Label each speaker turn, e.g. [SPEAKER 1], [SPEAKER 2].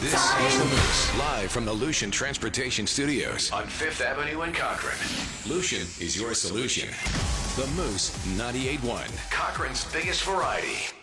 [SPEAKER 1] This is The Moose, live from the Lucian Transportation Studios on Fifth Avenue in Cochrane. Lucian is your solution. The Moose 98.1, Cochrane's biggest variety.